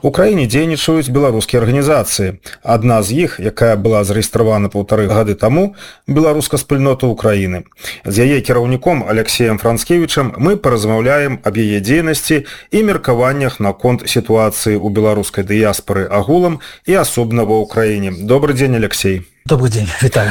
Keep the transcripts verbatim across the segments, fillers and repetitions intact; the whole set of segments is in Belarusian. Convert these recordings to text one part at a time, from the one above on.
У краіне дзейнічаюць беларускія арганізацыі. Адна з іх, якая была зарэгістравана паўтары гады таму, беларуска спільнота Украіны. З яе кіраўніком Алексеем Францкевічам мы паразмаўляем аб яе дзейнасці і меркаваннях наконт сітуацыі ў беларускай дыяспары агулам і асобна ва Ўкраіне. Добрый дзень, Алексей. Добрый день, вітаю.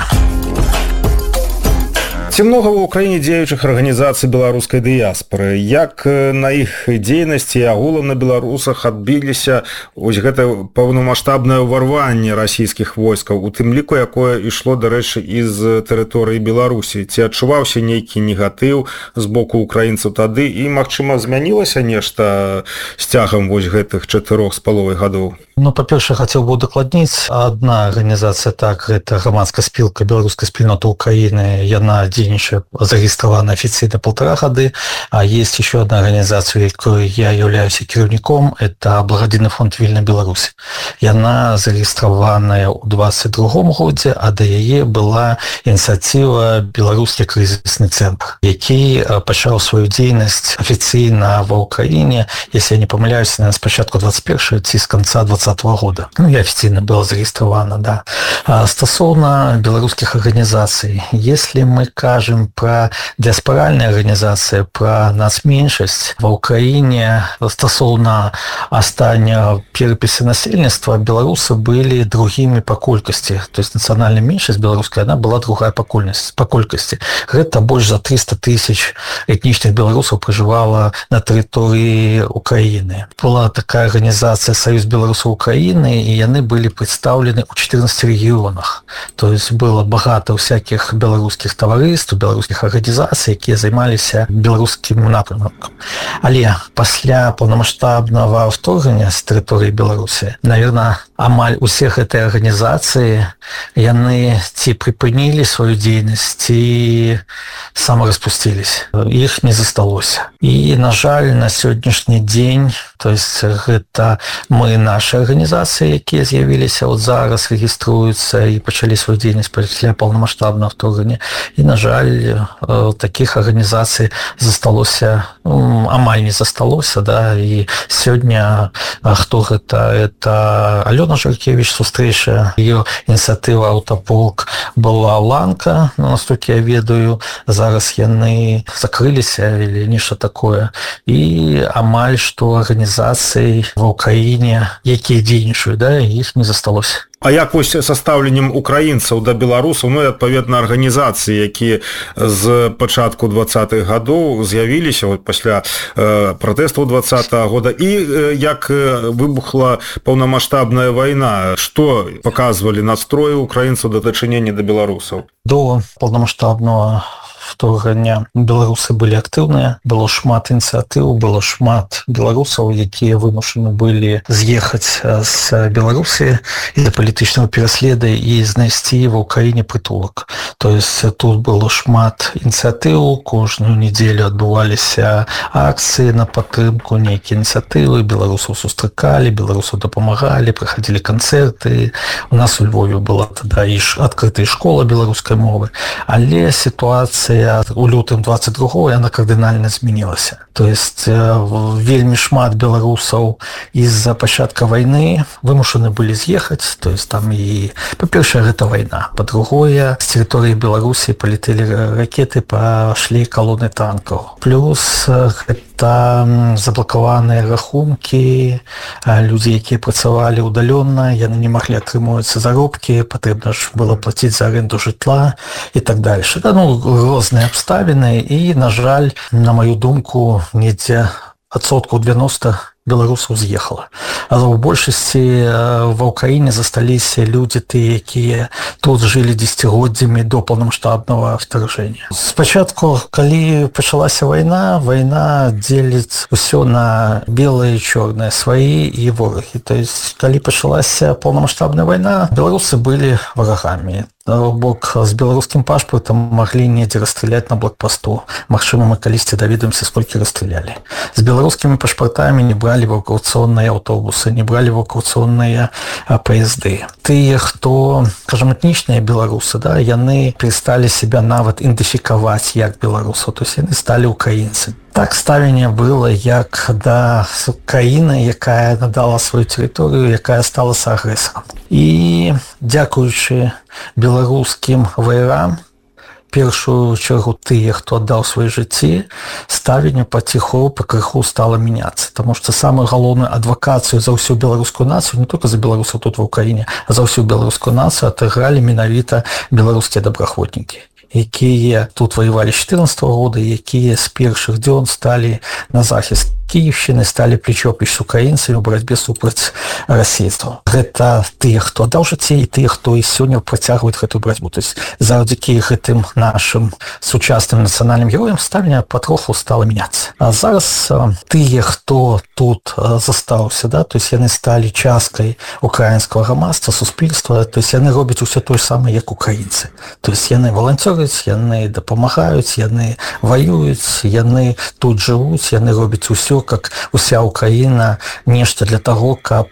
Ці многа ва ўкраіне дзеючых арганізацый беларускай дыяспары? Як на іх дзейнасці і агулам на беларусах адбіліся вось гэта паўнамаштабнае ўварванне расійскіх войскаў, у тым ліку, якое ішло, дарэчы, з тэрыторыі Беларусі? Ці адчуваўся нейкі негатыў з боку украінцаў тады і, магчыма, змянілася нешта з цягам вось гэтых чатырох з паловай гадоў? Ну, па-першае, хацеў бы удакладніць, адна арганізацыя, так, гэта грамадская спілка беларускай спільноты Украіны, яна дзейнічае, зарэгістравана афіцыйна полтора гады, а есть еще одна организация, якой я являюсь кіраўніком, это Благодійны фонд «Вільна Беларусь». Яна зарэгістраваная ў двадцать другом годзе, а да яе была ініцыятыва «Беларускі крызісны цэнтр», які пачаў сваю дзейнасць афіцыйна ва Ўкраіне, если я не памыляюсь, на спачатку двадцать первого ці з конца двадцатого года. Ну, я официально была зарегистрирована, да. А стосовно белорусских организаций, если мы кажем про диаспоральные организации, про нацменшасць в Украине, стосовно останняга переписи насельніцтва, белорусы были другими по колькасці. То есть национальная меньшасць белорусская, она была другая по колькасці. По колькасці. Это больше за триста тысяч этничных белорусов проживало на территории Украины. Была такая организация «Союз белорусов Украины», и яны были представлены у четырнадцати регионах. То есть было багато всяких белорусских товариств, белорусских организаций, якія займаліся беларускім напрямкам. Але пасля паўнамаштабнага вторгнення з тэрыторыі Беларусі, наверное, амаль усе гэтыя арганізацыі яны ці прыпынілі сваю дзейнасць, ці самараспусцілись. Іх не засталося. І, на жаль, на сённяшні дзень, то есть гэта мы, нашы арганізацыі, якія з'явіліся вот зараз, рэгіструюцца і пачалі сваю дзейнасць пасля паўнамаштабнага вторгнення. І, на жаль, таких арганізацый засталося, амаль не засталося, да, і сёння хто гэта? Это Алёна Жаркевич, сустрэча, ее ініцыятыва «Аўтаполк» была ланка, настолькі я ведаю, зараз яны закрыліся или нешта такое. І амаль што арганізацый ва Ўкраіне, якія дзейнічаюць, да, іх не засталося. А як вось са стаўленнем украінцаў да беларусаў, ну і адпаведна арганізацыі, якія з пачатку двадцатых гадоў з'явіліся вот пасля э, пратэстаў двадцатага года, і э, як выбухла паўнамаштабная вайна, што паказвалі настроі украінцаў да дачынення да беларусаў? До паўнамаштабнага вторгнення беларусы былі актыўныя, было шмат ініцыятыў, было шмат беларусаў, якія вымушаны былі з'ехаць з Беларусі из-за палітычнага пераследа і знайсці ва Ўкраіне прытулак. То есть тут было шмат ініцыятыў, кожную нядзелю адбываліся акцыі на падтрымку, нейкія ініцыятывы, беларусаў сустракалі, беларусаў дапамагалі, прыходзілі канцэрты. У нас у Львове была тада і адкрытая школа беларускай мовы, але сітуацыя у лютым двадцать другого яна кардынальна змянілася. То есть вельмі шмат беларусаў из-за пачатка вайны вымушаны былі з'ехаць. То есть там і, па-першае, гэта вайна. Па-другое, з тэрыторыі Беларусі палетелі ракеты, пашлі калоны танкаў. Плюс гэта заблакаваныя рахункі, людзі, якія працавалі удалённа, яны не маглі атрымоўваць заробкі, патрэбна ж было плаціць за аренду жытла і так дальше. Да, ну, розныя абставіны, і, на жаль, на маю думку, недзе адсоткаў девяносто беларусаў з'ехала. А ў большасці ва Ўкраіне засталіся людзі тыя, якія тут жылі дзесяцігоддзямі до паўнамаштабнага вторжэння. Спачатку, калі пачалася вайна, вайна дзеліць усё на белае і чорнае, сваі і ворагі. То есть, калі пачалася паўнамаштабная вайна, беларусы былі варагамі. Бок з беларускім пашпартам маглі недзе расстраляць на блокпасту. Магчыма, мы калісьці даведаемся, сколькі расстралялі. З беларускімі пашпартамі не бралі эвакуацыйныя аўтобусы, не бралі эвакуацыйныя паязды. Тыя, хто, скажем, этнічныя беларусы, да, яны пересталі себя нават ідэнтыфікаваць як беларусаў, то есть яны сталі украінцамі. Так ставленне было як да краіны, якая надала сваю тэрыторыю, якая стала агрэсарам. І дзякуючы беларускім ваярам, першую чаргу тыя, хто аддаў свае жыцці, ставленне паціху пакрыху стала мяняцца. Таму што самую галоўную адвакацыю за ўсю беларускую нацыю, не толькі за беларусаў тут ва ўкраіне, а за ўсю беларускую нацыю адыгралі менавіта беларускія добраахвотнікі, якія тут воевали з чатырнаццатага года, якія з першых дзён сталі на захіст Киевщины, стали плечо-плеч с украинцами в борьбе супраць расейства. Гэта тыя, хто аддаў жыцці, і тыя, хто і сёння працягваюць гэтую барацьбу. То есть завдзяки гэтым нашим сучасным нацыянальным героям ставленне патроху стала мяняцца. А зараз тыя, хто тут застаўся, да, то есть яны сталі часткай украінскага грамадства, суспільства, то есть яны робяць усё тое самае, як украінцы. То есть яны валанцёруюць, яны дапамагаюць, яны ваююць, яны тут жывуць, яны робяць усё, как уся Украина, нешта для того, каб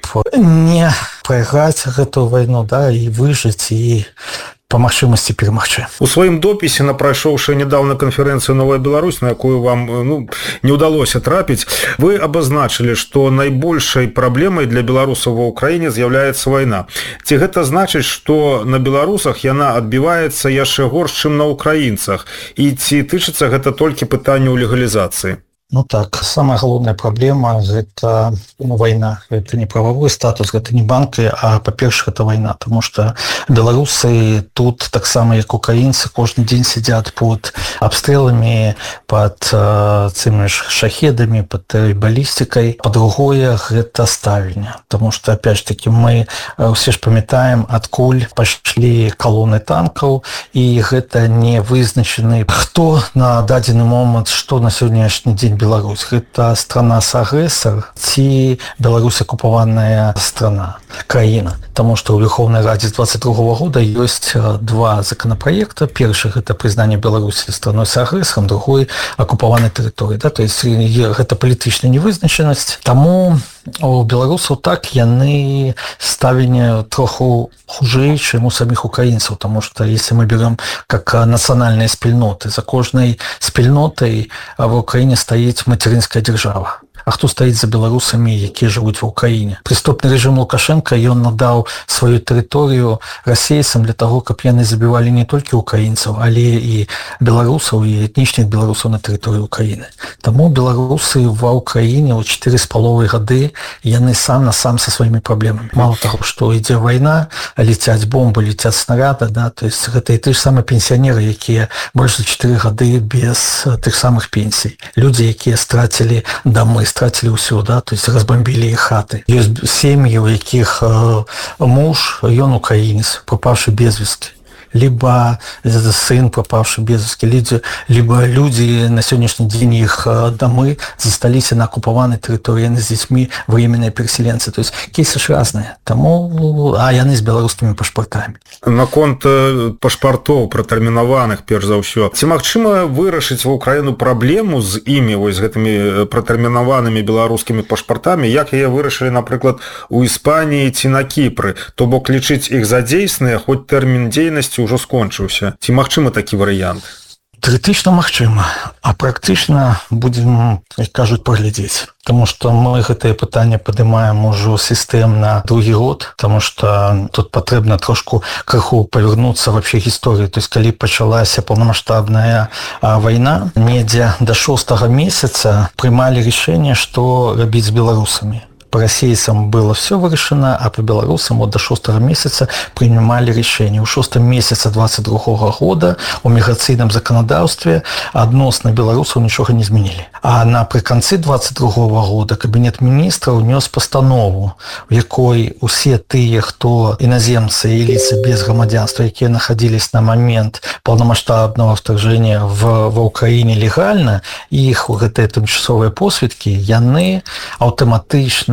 не прайграць гэтую вайну, да, і выжыць і по магчымасці перамагчы. У сваім допісе на прайшоўшай нядаўна канферэнцыю «Новая Беларусь», на якую вам ну, не ўдалося трапіць, вы абазначылі, што найбольшай праблемай для беларусаў ва ўкраіне з'яўляецца вайна. Ці гэта значыць, што на беларусах яна адбіваецца яшчэ горш, чым на украінцах? І ці тычыцца гэта толькі пытанняў легалізацыі? Ну так, самая галоўная праблема – гэта ну, вайна. Это не правовой статус, гэта не банки, а, па-першых, это вайна. Потому что беларусы тут, таксама як украінцы, кожны дзень сидят под обстрелами, под э, цими ж шахедами, под баллистикой. По-другое, гэта ставленне. Потому что, опять же таки, мы все ж памятаем, адкуль пашлі колонны танкаў, и гэта не вызначены, хто на дадзены момант, што на сённяшні дзень Беларусь. Гэта страна-агрэсар ці Беларусь акупаваная страна, краіна. Потому что у Верховной Раде с двадцать другого года есть два законопроекта. Первый – это признание Беларуси страной-агрэсарам, другой – оккупованной территории. Да? То есть это политическая невызначенность. Тому у беларусаў так яны ставленне троху хужэй, чым у самих украінцаў, потому что если мы берем как национальные спільноты, за кожнай спільнотай в Украине стоит материнская держава. А хто стаіць за беларусамі, якія жывуць ва ўкраіне? Прыступны рэжым Лукашенко, ён надаў сваю тэрыторыю расейцам для таго, каб яны забівалі не толькі украінцаў, але і беларусаў, і этнічных беларусаў на тэрыторыі Украіны. Таму беларусы ва ўкраіне ў чатыры з паловай гады яны сам на сам са сваімі праблемамі. Мало таго, што ідзе вайна, летяць бомбы, летяць снаряды, да, то есть гэта і ты ж самыя пенсіянеры, якія больш за чатыры гады без тых самых пенсій. Людзі, якія страцілі дамы, страцілі ўсё, да, то есть разбомбілі іх хаты. Ёсць сем'і, у якіх э, муж, ён украінец, прапаўшы без весткі, либо сын, пропавший без вести, либо люди на сегодняшний день, их домы застались на оккупованной территории, они с детьми временные переселенцы. То есть кейсы ж разные. Тому, а яны с белорусскими пашпартами. Наконт пашпартоў пратэрмінаваных, перш за ўсё. Ці магчыма вырашыць ва ўкраіну праблему з імі, вось гэтымі пратэрмінаванымі беларускімі пашпартамі, як яе вырашылі, напрыклад, у Іспаніі ці на Кіпры, то бок лічыць іх за дзейсныя, хоць тэрмін дзейнасці ўжо скончыўся. Ці магчымы такі варыянт? Тэарэтычна магчыма, а практычна будзем, як кажуць, паглядзець. Потому что мы гэтае пытанне падымаем ужо сістэмна другі год, потому что тут патрэбна трошку крыху павярнуцца вообще гісторыі. То есть калі пачалася паўнамаштабная вайна, недзе да шостага месяца прымалі рашэнне, што рабіць з беларусамі. По расейцам было все вырашена, а по белорусам вот до шостого месяца принимали решение. У шостом месяце двадцать другого года у міграцыйным законодаўстве адносна беларусаў нічога не змянілі. А напрыканцы двадцать другого года Кабінет міністраў нёс пастанову, у якой усе тыя, хто іназемцы і лица без грамадзянства, якія находились на момент полномасштабного вторжения в, в Украине легально, іх гэтыя тымчасовыя посведкі, яны аўтаматычна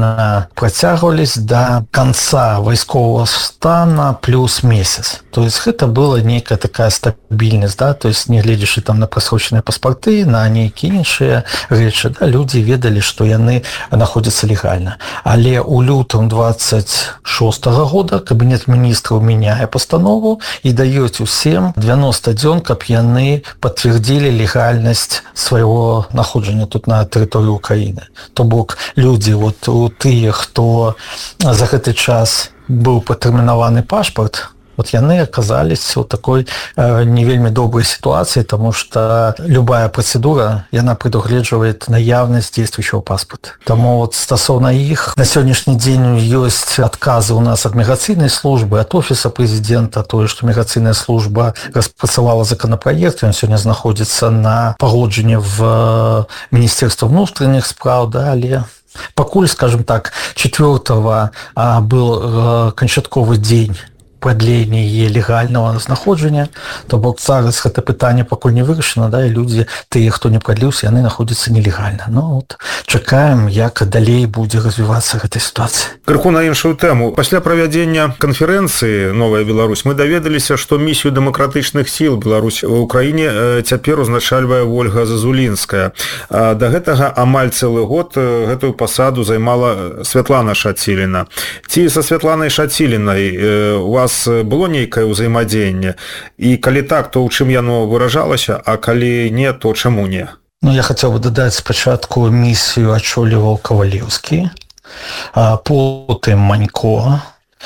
фактычна працягвались до конца вайсковага стана плюс месяц. То есть гэта была нейкая такая стабільнасць, да? То есть не гледзячы там на прасрочаныя паспарты, на нейкія іншыя рэчы, да? Людзі ведалі, што яны знаходзяцца легальна. Але ў лютым двадцать шостага года кабінет міністраў мяняе пастанову і даюць усім девяносто дзён, каб яны пацвердзілі легальнасць свайго находжання тут на тэрыторыі Украіны. То бок людзі, вот у тыя, хто за гэты час быў патэрмінаваны пашпарт, вот яны оказались у такой э, не вельмі добрай ситуации, потому что любая процедура, яна предугледживает наявность действующего паспорта. Тому вот стосовно их на сегодняшний день есть отказы у нас от миграционной службы, от офиса президента, то, что миграционная служба распрацавала законопроект, он сегодня находится на погоджении в Министерстве внутренних справ, да, але покуль, скажем так, четвёртого а, был а, канчатковы день прадлення легального знаходжання, то бок зараз гэта пытанне пакуль не вырашана, да, і людзі, тыя, хто не прадліўся, яны знаходзяцца нелегальна. Ну, от, чакаем, як далей будзе развівацца гэта сітуацыя. Крыху на іншую тэму. Пасля правядзення канферэнцыі «Новая Беларусь» мы даведаліся, што місію дэмакратычных сіл Беларусь в Украіне цяпер узначальвае Ольга Зазулінская. Да гэтага амаль цэлы год гэтую пасаду займала Святлана Шаціліна. Ці са Святланай Шацілінай у вас было нейкае ўзаемадзеянне, і калі так, то ў чым яно выражалася, а калі не, то чаму не? Ну, я хотел бы дадаць спачатку місію ачоліваў Кавалеўскі, а потым Манько.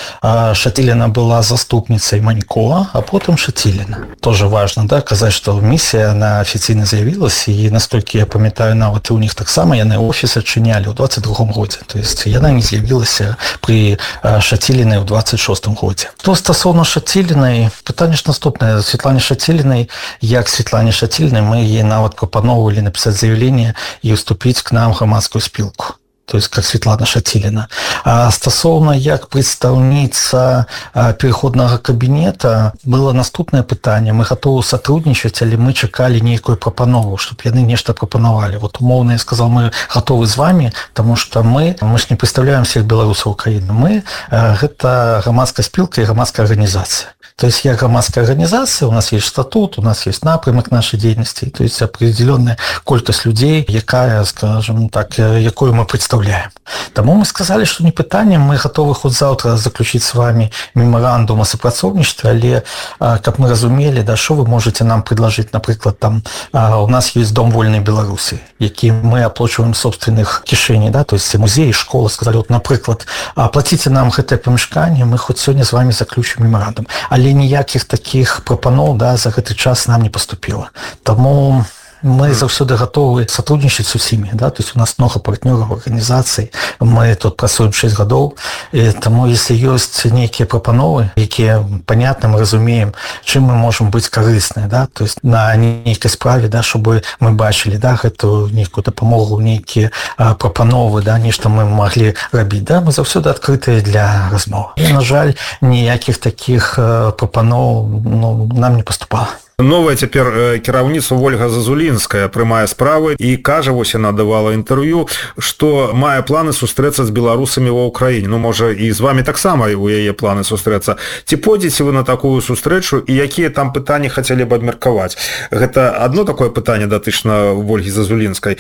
Шаціліна была заступницей Манько, а потом Шаціліна. Тоже важно, да, казаць, што місія она офіцыйна заявилась, і настолькі я памятаю, нават і у них таксама яны офіс адчынялі ў двадцать другом годзе. То есть яна не з'явілася при Шацілінай у двадцать шостым годзе. То стасовно Шацілінай, пытанне ж наступнае. Светлане Шацілінай, як Светлане Шацілінай, мы ей нават прапановвалі написать заявление и уступить к нам грамадскую спілку. То есть как Светлана Шаціліна. А стасовно як прадстаўніца пераходнага кабінета было наступнае пытанне. Мы готовы сотрудничать, але мы чакалі нейкую прапанову, чтобы яны нешта прапановали. Вот умоўно я сказал, мы готовы с вами, потому что мы, мы ж не представляем всех белорусов Украины. Мы гэта грамадская спілка и грамадская организация. То есть я громадская организация, у нас есть статут, у нас есть напрямок нашей деятельности, то есть определенная колькость людей, якая, скажем так, якую мы представляем. Тому мы сказали, что не пытание, мы готовы хоть завтра заключить с вами меморандум о сопрацоўніцтве, але как мы разумели, да, что вы можете нам предложить, например, там у нас есть Дом вольной Беларуси, які мы оплачиваем собственных кишеней, да, то есть музеи, школы, сказали, вот, например, оплатите нам гэтае памяшканне, мы хоть сегодня с вами заключим меморандум. Але ніякіх таких прапаноў, да, за гэты час нам не поступило. Тому мы заўсёды готовы сотрудничать с усімі, да, то есть у нас много партнеров, организаций, мы тут працуем шесть годов, и тому если есть некие прапановы, якія понятны, мы разумеем, чым мы можем быть карысныя, да, то есть на нейкай справе, да, чтобы мы бачили, да, гэтую нейкую дапамогу, нейкія прапановы, да, нешта мы могли рабіць, да, мы заўсёды адкрытыя для размоў. І, на жаль, ніякіх таких прапаноў, ну, нам не поступало. Новая цяпер кіраўніца Ольга Зазулінская прымае справы і кажа, вось яна давала інтэрв'ю, што мае планы сустрэцца з беларусамі ва ўкраіне. Ну, можа, і з вами таксама у яе планы сустрэцца. Ці пойдзеце вы на такую сустрэчу і якія там пытанні хацелі б абмеркаваць? Гэта адно такое пытанне датычна Ольгі Зазулінскай.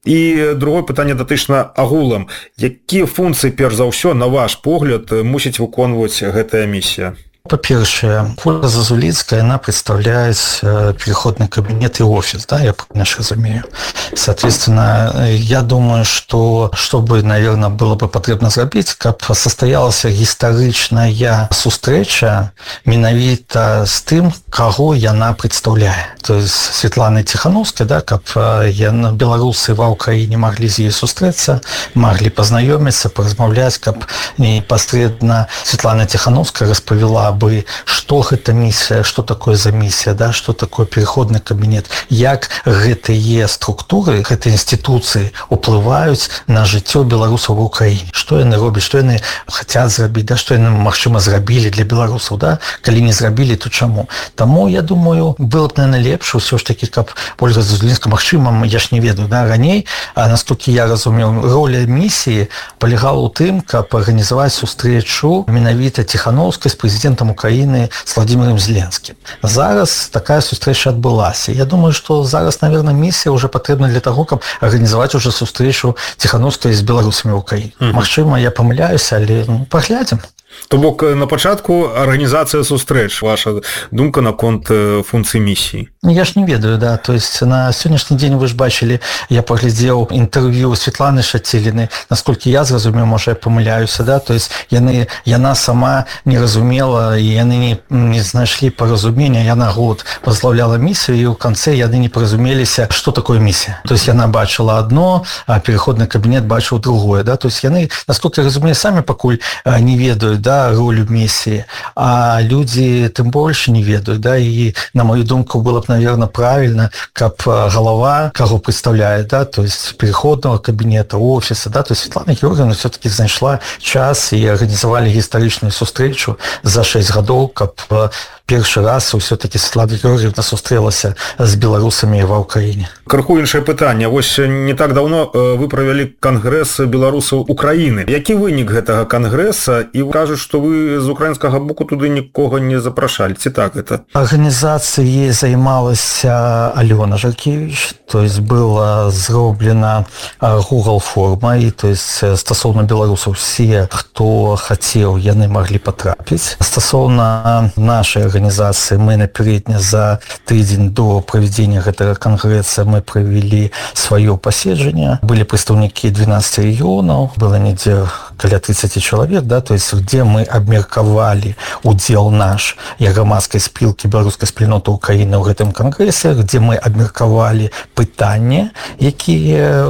І другое пытанне датычна агулам. Якія функцыі, перш за ўсё, на ваш погляд, мусіць выконваць гэтая місія? По-перше, Ольга Зазулінская, она представляет переходный кабинет и офис, да, я правильно разумею. Соответственно, я думаю, что, чтобы, наверное, было бы потребно зрабіць, каб состоялась гістарычная сустрэча менавіта з тым, каго яна представляе. То есть Светлана Тихановская, да, каб беларусы ва Украине могли з ёй сустрэцца, могли познаёміцца, поразмаўляць, каб непосредственно Светлана Тихановская распавяла маштабы, што гэта місія, што такое за місія, да, што такое пераходны кабінет, як гэтыя структуры, гэтыя інстытуцыі уплываюць на жыццё беларусаў в Украіне. Што яны робяць, што яны хацяць зрабіць, да, што яны, магчыма, зрабілі для беларусаў, да? Калі не зрабілі, то чаму? Таму, я думаю, было б, наверное, лепш усё ж такі, каб Ольга Зузулінская, магчыма, я ж не ведаю, да, раней, а наскільки я разумеў, роля місіі палягала ў тым, каб арганізаваць сустрэчу менавіта Ціхановскай з прэзідэнтам Украіны з Владимиром Зеленскім. Зараз такая сустрэча адбылася. Я думаю, што зараз, наверное, місія ўжо патрэбна для таго, каб арганізаваць уже сустрэчу Ціхановскай з беларусамі ў Украіне. Mm-hmm. Магчыма, я памыляюся, але ну, паглядзім. То бок на пачатку арганізацыя сустрэч, ваша думка наконт функцыі місіі? Я ж не ведаю, да, то есть на сённяшні дзень вы ж бачылі, я паглядзеў інтэрв'ю Светланы Шаціліны, насколькі я зразумеў, можа я памыляюся, да, то есть яны, яна сама не разумела, і яны не, не знайшлі паразумення, яна год возглавляла місію, і ў канцы яны не паразумеліся, што такое місія. То есть яна бачыла одно, а пераходны кабінет бачыў другое, да, то есть яны, насколькі я разумею, самі пакуль не ведаюць, да, ролю місіі, а людзі тым больш не ведаюць, да, і на мою думку было б, наверное, правильно, каб голова, каго представляет, да, то есть переходного кабинета, офиса, да, то есть Светлана Георгиевна все-таки знайшла час и организовали гістарычную сустрэчу за шесть гадоў, каб першы раз все-таки Светлана Георгиевна сустрэлася з беларусамі ва Украіне. Крыху іншае пытанне. Вось не так давно вы правялі кангрэс беларусаў Украіны. Які вынік гэтага кангрэса? І кажуць, што вы з украінскага боку туды нікога не запрашалі. Ці так гэта? Арганізацыяй займалася Алёна Жаркевич, то есть была зроблена Google форма, і то есть стасоўна беларусаў все, хто хацеў, яны маглі патрапіць. Стасоўна нашай организации мы напярэдне за тыдзень до проведения гэтага кангрэса мы провели свое паседжанне. Были прадстаўнікі двенадцати регионов, было недзе каля тридцати человек, да, то есть где мы абмеркавалі удзел наш і грамадскай спілкі беларускай спільноты Украіны ў гэтым кангрэсе, где мы абмеркавалі пытанні, якія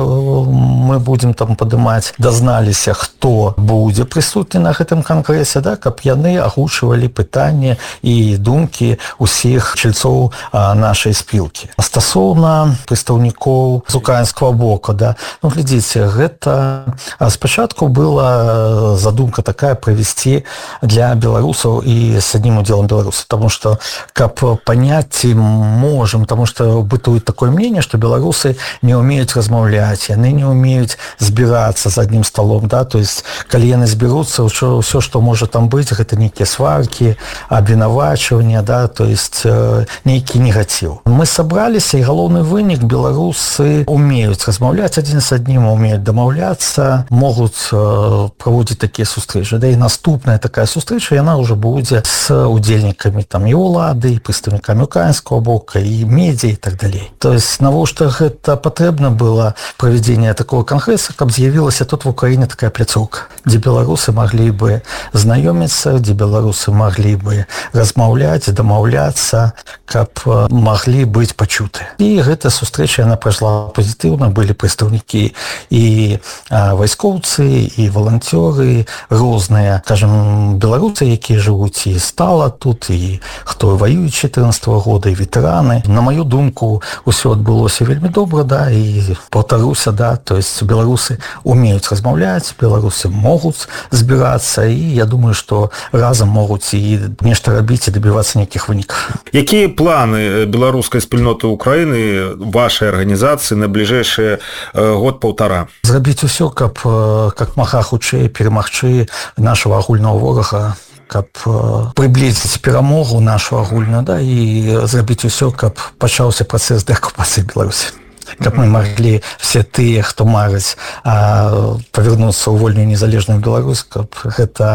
мы будем там падымаць, дазналіся, хто будзе прысутны на гэтым кангрэсе, да, каб яны агучвалі пытанні і думкі ўсіх чальцоў нашай спілкі. Стасоўна прадстаўнікоў з украінскага боку, да, ну, глядзіце, гэта спачатку была задумка такая провести для белорусов и с одним уделом белорусов, потому что, как понять можем, потому что бытует такое мнение, что белорусы не умеют размовлять, они не умеют сбираться за одним столом, да, то есть, коли они сберутся, все, что может там быть, это некие сварки, обвинувачивания, да, то есть, некий негатив. Мы собрались, и головный вынік, белорусы умеют размовлять один с одним, умеют домовляться, могут проводить такие сустрэчы. Да, и наступная такая сустрэча, яна уже будет с удзельнікамі там и улады, и представниками украинского бока, и медиа, и так далее. То есть, навошта гэта патрэбна было проведение такого конгресса, каб з'явілася тут в Украине такая пляцоўка, где белорусы могли бы знаёмиться, где белорусы могли бы размаўляць, домовляться, каб могли быть пачуты. И эта сустрэча, она прошла позитивно, были представники и а, вайскоўцы, и волонтеры, розныя, скажем, белорусы, якія жывуць і стала тут, і хто воюе четырнадцатого года, і ветэраны. На мою думку, усё адбылося вельмі добра, да, і повторюся, да, то есть белорусы умеют размаўляць, белорусы могут збирацца, і я думаю, что разом могут и нешта рабіць і добиваться неких выніков. Якія планы беларускай спільноты Украіны, вашей организации на ближайшие год-полтора? Зрабіць усё, каб как мага хутчэй перамагчы нашего агульного ворага, каб приблизить перамогу нашу агульную, да, и зрабіць усё, каб пачаўся працэс дэакупацыі Беларусі. Каб мы могли все тыя, хто марыць павярнуцца ў вольную незалежную Беларусь, каб гэта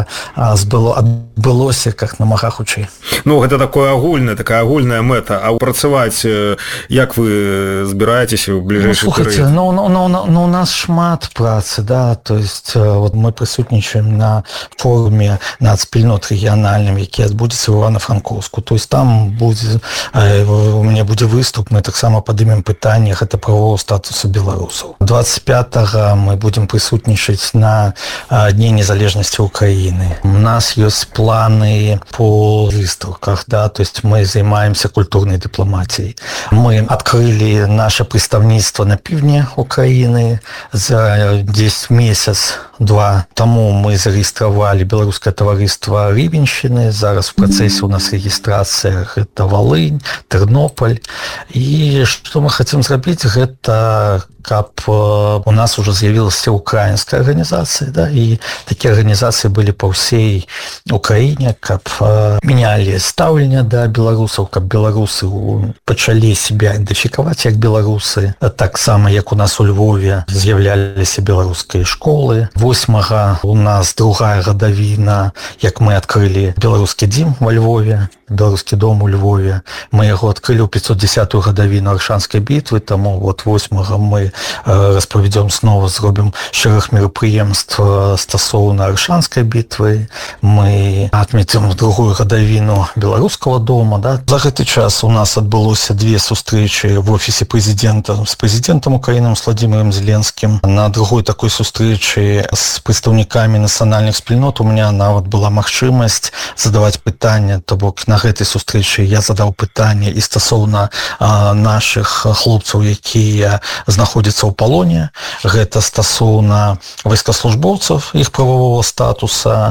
адбылося как намага хутчэй. Ну, гэта такое агульная, такая агульная мэта. А працаваць, як вы збіраецеся ў бліжэйшы перыяд? Ну, слухайте, ну, ну, ну, ну, у нас шмат працы, да, то есть вот мы прысутнічаем на форуме нацспільнот рэгіянальным, які адбудзецца ў Івана-Франкоўску. То есть там будзе, у мяне будзе выступ, мы таксама падымем пытанне, гэта правового статуса беларусаў. двадцать пятого мы будем присутнічаць на Дне незалежности Украины. У нас есть планы по выставках, да, то есть мы занимаемся культурной дипломатией. Мы открыли наше представительство на півдні Украины за десять месяц. Два тому мы зарегистрировали белорусское товариство Рыбинщины. Зараз в процессе у нас регистрация. Это Волынь, Тернополь. И что мы хотим сделать, это как у нас уже з'явилась украинская организация, да, и такие организации были по всей Украине, как меняли ставление до белорусов, как белорусы почали себя идентификовать как белорусы. Так само, как у нас у Львове з'являлись белорусские школы. восьмого у нас другая гадавіна, як мы открыли белорусский дом во Львове, белорусский дом у Львове. Мы его открыли у пятьсот десятую гадавіну Аршанской битвы, тому вот восьмого мы распавядём снова, зробім шэраг мерапрыемств стасоўна Аршанской битвы. Мы отметим другую гадавіну белорусского дома. Да. За гэты час у нас адбылося две сустрэчы в офисе президента с президентом Украины, с Владимиром Зеленским. На другой такой сустрэчы с представниками национальных спільнот у меня нават была магчымасць задаваць пытанне, то бок на гэтай сустрэчы я задаў пытанне і стасоўна наших хлопцаў, якія знаходзяцца ў палоне. Гэта стасоўна вайскаслужбоўцаў, іх правового статуса.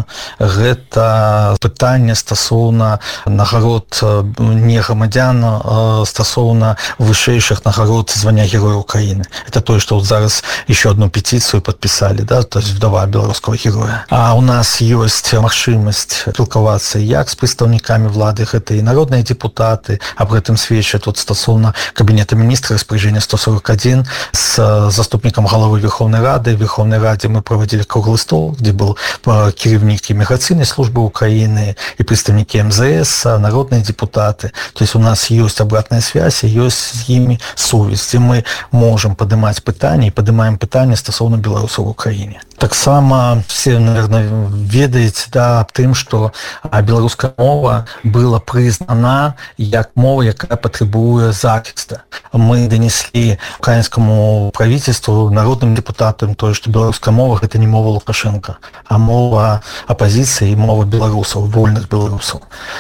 Гэта пытанне стасоўна нагарод не грамадзян, стасоўна вышэйшых нагарод звання Героя Украины. Это то, что вот зараз еще одну петицию подписали, да, то есть вдова белорусского героя. А у нас есть магчымасць спілкавацца як с представниками влады, гэта и народные депутаты, об этом сведчыць вот стасоўна Кабинета министра распоряжение сто сорок один с заступником главы Верховной Рады. В Верховной Раде мы проводили круглый стол, где был керівник иммиграционной службы Украины и представники эм зэ эс, народные депутаты. То есть у нас есть обратная связь, и есть с ними совесть, и мы можем поднимать пытания, и поднимаем пытания стосовно белорусов в Украине. Так само все, наверное, ведаете, да, об тым, что белорусская мова была признана как мова, якая потребует захиста. Мы донесли украинскому правительству, народным депутатам, то, что белорусская мова – это не мова Лукашенко, а мова оппозиции и мова белорусов, вольных белорусов.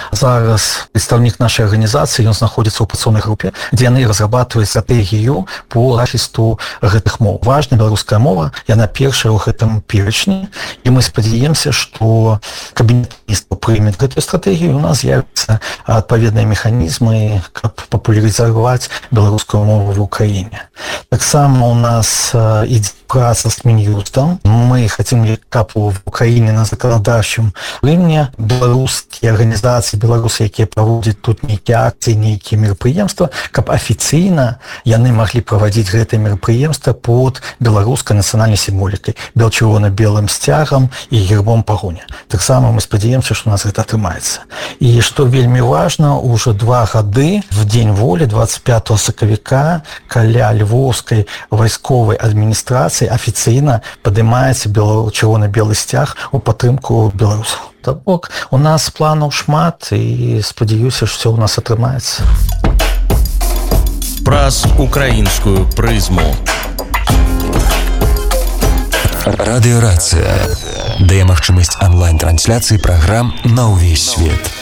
Зараз представник нашей организации, он находится в працоўнай группе, где они разрабатывают стратегию по захисту гэтых мов. Важна белорусская мова, и она первая в этом перечне, и мы спадзяемся, что Кабинет министров примет эту стратегию, и у нас з'явятся отповедные механизмы, как популяризовать белорусскую мову в Украине. Так само у нас идет праца с Минюстом. Мы хотим, как в Украине на законодательном уровне белорусские организации, белорусы, которые проводят тут некие акции, некие мероприемства, как официально яны могли проводить это мероприемство под белорусской национальной символикой, бел-червоно-белым стягом и гербом погоня. Так само мы спадзяемся, что у нас это атрымаецца. И что вельмі важно, уже два года в День воли, двадцать пятого сакавіка, каля львовской войсковой администрации официально поднимается червоно-белый стяг у падтрымку белорусов. Так, у нас планов шмат, и спадзяюся, что все у нас атрымаецца. Праз украинскую прызму. Радыёрацыя дае магчымасць онлайн-трансляцыі праграм на ўвесь свет.